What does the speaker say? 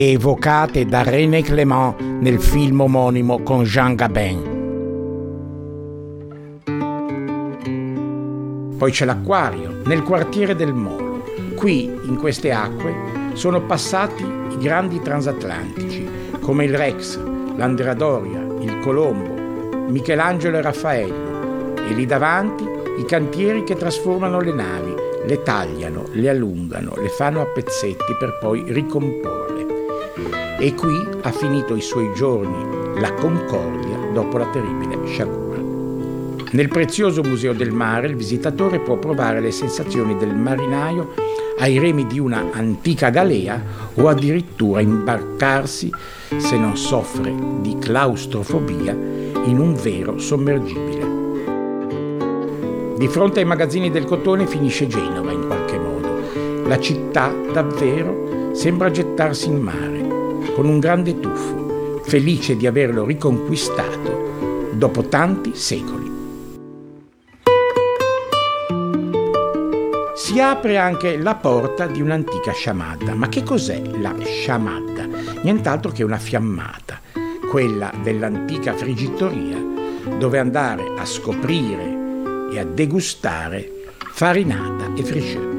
evocate da René Clément nel film omonimo con Jean Gabin. Poi c'è l'acquario, nel quartiere del Molo. Qui, in queste acque, sono passati i grandi transatlantici, come il Rex, l'Andrea-Doria, il Colombo, Michelangelo e Raffaello, e lì davanti i cantieri che trasformano le navi, le tagliano, le allungano, le fanno a pezzetti per poi ricomporle. E qui ha finito i suoi giorni la Concordia dopo la terribile sciagura. Nel prezioso Museo del Mare il visitatore può provare le sensazioni del marinaio ai remi di una antica galea o addirittura imbarcarsi, se non soffre di claustrofobia, in un vero sommergibile. Di fronte ai magazzini del cotone finisce Genova in qualche modo. La città davvero sembra gettarsi in mare, con un grande tuffo, felice di averlo riconquistato dopo tanti secoli. Si apre anche la porta di un'antica sciamadda. Ma che cos'è la sciamadda? Nient'altro che una fiammata, quella dell'antica frigitoria, dove andare a scoprire e a degustare farinata e frisce.